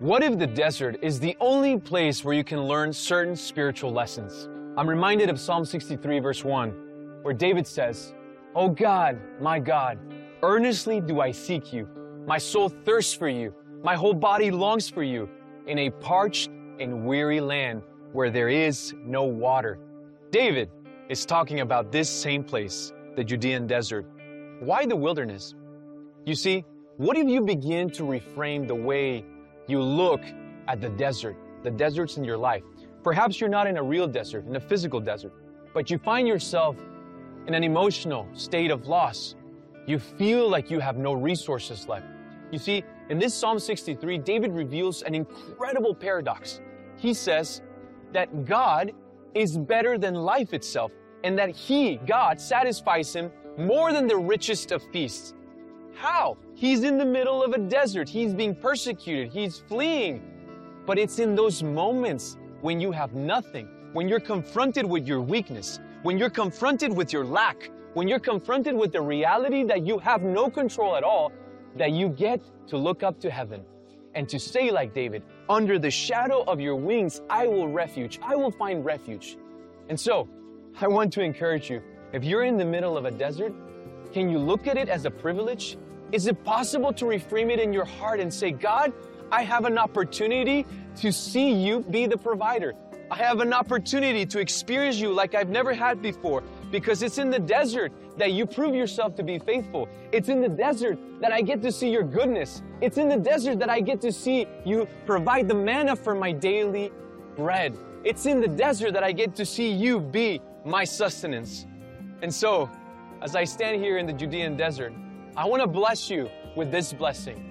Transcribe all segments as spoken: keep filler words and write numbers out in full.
What if the desert is the only place where you can learn certain spiritual lessons? I'm reminded of Psalm sixty-three, verse one, where David says, "O God, my God, earnestly do I seek you. My soul thirsts for you. My whole body longs for you in a parched and weary land where there is no water." David is talking about this same place, the Judean desert. Why the wilderness? You see, what if you begin to reframe the way you look at the desert, the deserts in your life? Perhaps you're not in a real desert, in a physical desert, but you find yourself in an emotional state of loss. You feel like you have no resources left. You see, in this Psalm sixty-three, David reveals an incredible paradox. He says that God is better than life itself, and that He, God, satisfies him more than the richest of feasts. How? He's in the middle of a desert. He's being persecuted. He's fleeing. But it's in those moments when you have nothing, when you're confronted with your weakness, when you're confronted with your lack, when you're confronted with the reality that you have no control at all, that you get to look up to heaven and to say like David, "Under the shadow of your wings, I will refuge. I will find refuge." And so, I want to encourage you, if you're in the middle of a desert, can you look at it as a privilege? Is it possible to reframe it in your heart and say, "God, I have an opportunity to see you be the provider. I have an opportunity to experience you like I've never had before, because it's in the desert that you prove yourself to be faithful. It's in the desert that I get to see your goodness. It's in the desert that I get to see you provide the manna for my daily bread. It's in the desert that I get to see you be my sustenance." And so, as I stand here in the Judean desert, I want to bless you with this blessing.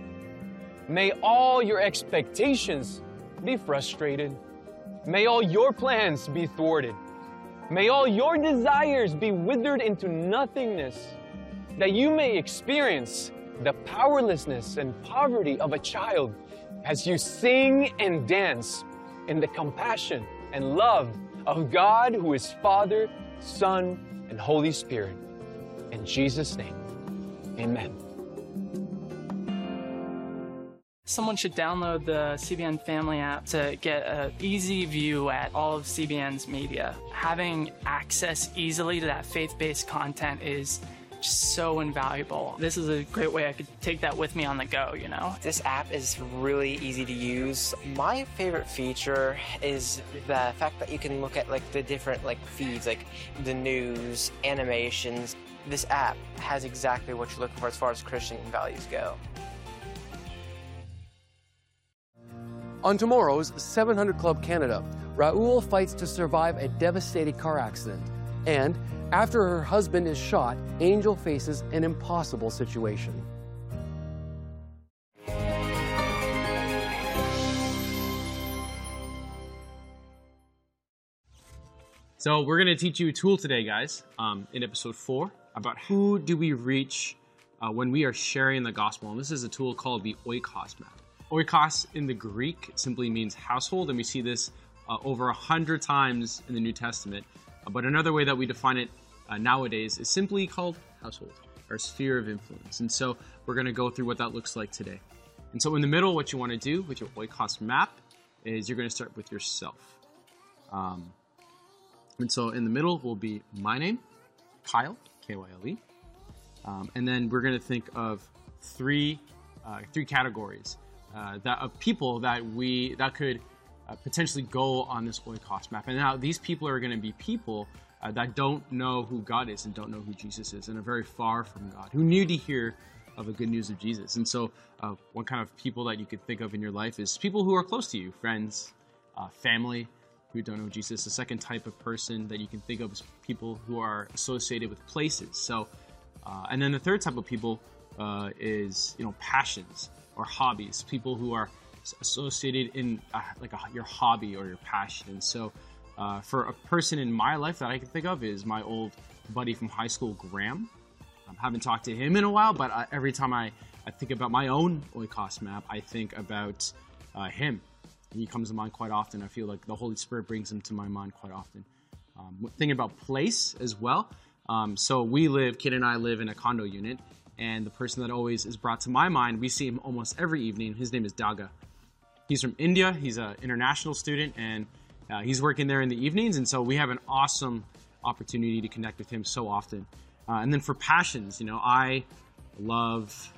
May all your expectations be frustrated. May all your plans be thwarted. May all your desires be withered into nothingness, that you may experience the powerlessness and poverty of a child as you sing and dance in the compassion and love of God, who is Father, Son, and Holy Spirit. In Jesus' name, amen. Someone should download the C B N Family app to get an easy view at all of C B N's media. Having access easily to that faith-based content is just so invaluable. This is a great way I could take that with me on the go, you know? This app is really easy to use. My favorite feature is the fact that you can look at like the different like feeds, like the news, animations. This app has exactly what you're looking for as far as Christian values go. On tomorrow's seven hundred Club Canada, Raul fights to survive a devastating car accident. And after her husband is shot, Angel faces an impossible situation. So we're going to teach you a tool today, guys, um, in episode four, about who do we reach uh, when we are sharing the gospel. And this is a tool called the Oikos map. Oikos in the Greek simply means household, and we see this uh, over a hundred times in the New Testament. Uh, but another way that we define it uh, nowadays is simply called household, or sphere of influence. And so we're going to go through what that looks like today. And so in the middle, what you want to do with your Oikos map is you're going to start with yourself. Um, and so in the middle will be my name, Kyle, K Y L E. Um, and then we're going to think of three, uh, three categories. Uh, that of people that we that could uh, potentially go on this Oikos map. And now these people are going to be people uh, that don't know who God is and don't know who Jesus is and are very far from God, who need to hear of the good news of Jesus. And so uh, one kind of people that you could think of in your life is people who are close to you, friends, uh, family who don't know Jesus. The second type of person that you can think of is people who are associated with places. So, uh, and then the third type of people uh, is, you know, passions or hobbies, people who are associated in uh, like a, your hobby or your passion. And so uh, for a person in my life that I can think of is my old buddy from high school, Graham. I haven't talked to him in a while, but uh, every time I, I think about my own Oikos map, I think about uh, him. He comes to mind quite often. I feel like the Holy Spirit brings him to my mind quite often. Um, thinking about place as well. Um, so we live, Kid and I live in a condo unit, and the person that always is brought to my mind, we see him almost every evening. His name is Daga. He's from India. He's an international student, and uh, he's working there in the evenings. And so we have an awesome opportunity to connect with him so often. Uh, and then for passions, you know, I love,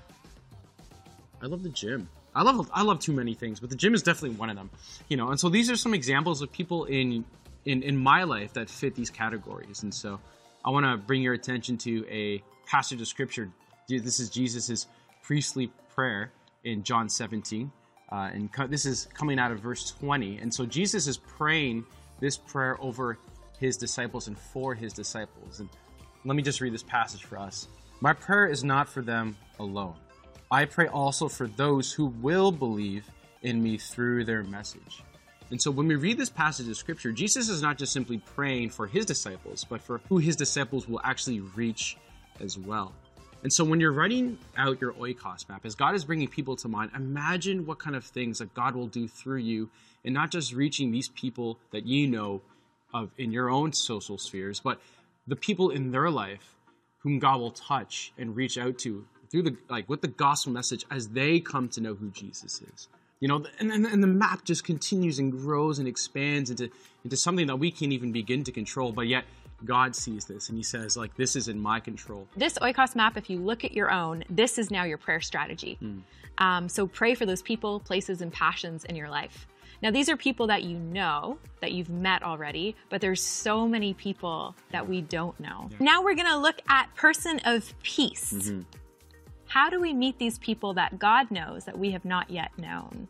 I love the gym. I love, I love too many things, but the gym is definitely one of them. You know, and so these are some examples of people in, in, in my life that fit these categories. And so I want to bring your attention to a passage of scripture. This is Jesus's priestly prayer in John seventeen. Uh, and co- this is coming out of verse twenty. And so Jesus is praying this prayer over his disciples and for his disciples. And let me just read this passage for us. My prayer is not for them alone. I pray also for those who will believe in me through their message. And so when we read this passage of scripture, Jesus is not just simply praying for his disciples, but for who his disciples will actually reach as well. And so when you're writing out your oikos map, as God is bringing people to mind, imagine what kind of things that God will do through you, and not just reaching these people that you know of in your own social spheres, but the people in their life whom God will touch and reach out to through the, like, with the gospel message as they come to know who Jesus is. You know, and, and, and the map just continues and grows and expands into, into something that we can't even begin to control, but yet God sees this and he says, like, this is in my control. This oikos map, if you look at your own, this is now your prayer strategy. Mm. Um, so pray for those people, places, and passions in your life. Now, these are people that you know, that you've met already, but there's so many people that we don't know. Yeah. Now we're gonna look at person of peace. Mm-hmm. How do we meet these people that God knows that we have not yet known?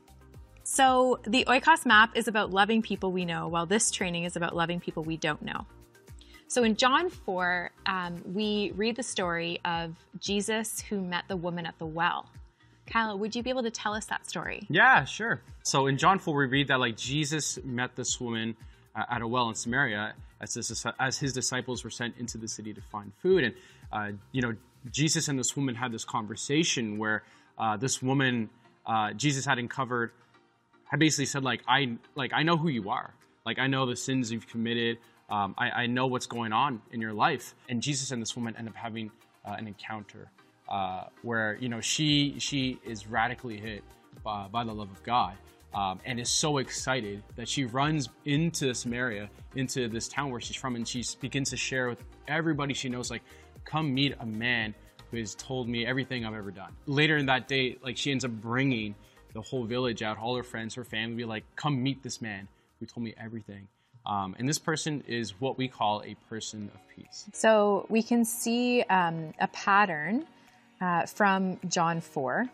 So the oikos map is about loving people we know, while this training is about loving people we don't know. So in John four, um, we read the story of Jesus who met the woman at the well. Kyle, would you be able to tell us that story? Yeah, sure. So in John four, we read that like Jesus met this woman uh, at a well in Samaria as his, as his disciples were sent into the city to find food. And, uh, you know, Jesus and this woman had this conversation where uh, this woman, uh, Jesus had uncovered, had basically said, like, I, like, I know who you are. Like, I know the sins you've committed. Um, I, I know what's going on in your life. And Jesus and this woman end up having uh, an encounter uh, where, you know, she she is radically hit by, by the love of God um, and is so excited that she runs into Samaria, into this town where she's from, and she begins to share with everybody she knows, like, come meet a man who has told me everything I've ever done. Later in that day, like, she ends up bringing the whole village out, all her friends, her family, be like, come meet this man who told me everything. Um, and this person is what we call a person of peace. So we can see um, a pattern uh, from John four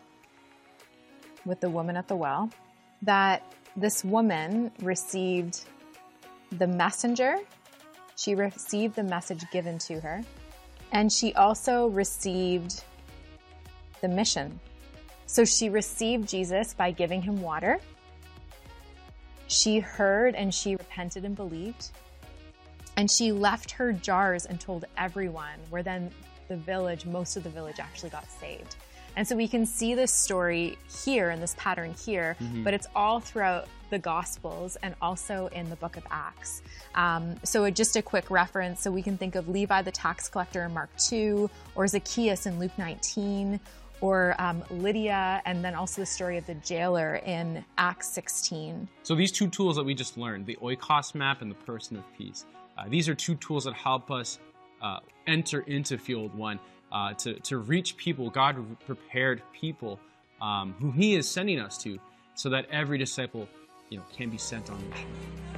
with the woman at the well, that this woman received the messenger, she received the message given to her, and she also received the mission. So she received Jesus by giving him water. She heard and she repented and believed. And she left her jars and told everyone, where then the village, most of the village actually got saved. And so we can see this story here and this pattern here, mm-hmm. but it's all throughout the Gospels and also in the book of Acts. Um, so just a quick reference. So we can think of Levi the tax collector in Mark two, or Zacchaeus in Luke nineteen, or um, Lydia, and then also the story of the jailer in Acts sixteen. So these two tools that we just learned, the oikos map and the person of peace, uh, these are two tools that help us uh, enter into Field One, uh, to, to reach people, God prepared people um, who he is sending us to, so that every disciple, you know, can be sent on mission.